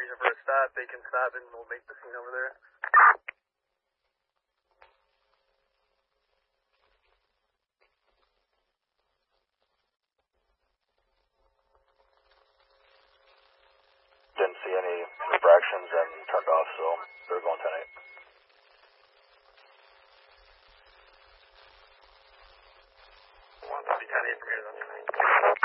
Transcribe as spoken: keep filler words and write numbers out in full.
reason for a stop, they can stop and we'll make the scene over there. Didn't see any infractions and turned off, so they're going ten eight. one fifty ten eight from here, that's